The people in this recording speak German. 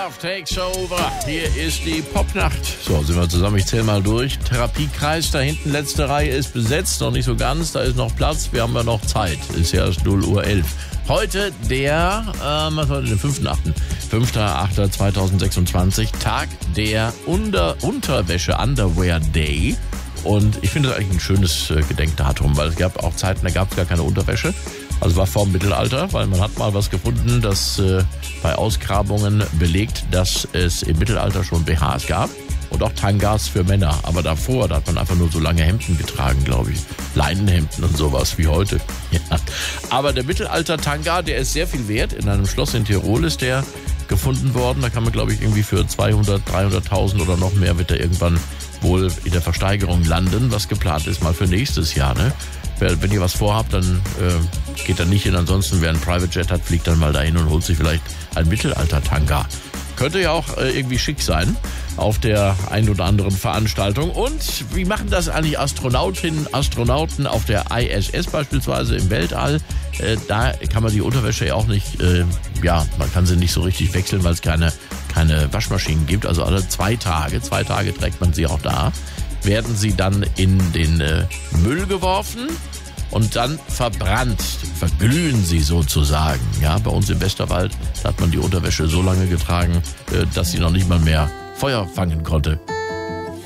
Love takes over. Hier ist die Popnacht. So, sind wir zusammen. Ich zähle mal durch. Therapiekreis, da hinten, letzte Reihe ist besetzt. Noch nicht so ganz, da ist noch Platz. Wir haben ja noch Zeit. Ist ja erst 0:11 Uhr. Heute der, was war denn, den 5.8. 5.8.2026, Tag der Unterwäsche, Underwear Day. Und ich finde das eigentlich ein schönes Gedenkdatum, weil es gab auch Zeiten, da gab es gar keine Unterwäsche. Also war vor dem Mittelalter, weil man hat mal was gefunden, das bei Ausgrabungen belegt, dass es im Mittelalter schon BHs gab und auch Tangas für Männer. Aber davor, da hat man einfach nur so lange Hemden getragen, glaube ich. Leinenhemden und sowas wie heute. Ja. Aber der Mittelalter-Tanga, der ist sehr viel wert. In einem Schloss in Tirol ist der gefunden worden. Da kann man, glaube ich, irgendwie für 200, 300.000 oder noch mehr wird er irgendwann wohl in der Versteigerung landen, was geplant ist mal für nächstes Jahr, ne? Wenn ihr was vorhabt, dann geht da nicht hin. Ansonsten, wer einen Private Jet hat, fliegt dann mal dahin und holt sich vielleicht ein Mittelalter-Tanga. Könnte ja auch irgendwie schick sein auf der ein oder anderen Veranstaltung. Und wie machen das eigentlich Astronautinnen, Astronauten auf der ISS beispielsweise im Weltall? Da kann man die Unterwäsche ja auch nicht, man kann sie nicht so richtig wechseln, weil es keine Waschmaschinen gibt. Also alle 2 Tage trägt man sie auch da. Werden sie dann in den Müll geworfen und dann verbrannt, verglühen sie sozusagen. Ja, bei uns im Westerwald hat man die Unterwäsche so lange getragen, dass sie noch nicht mal mehr Feuer fangen konnte.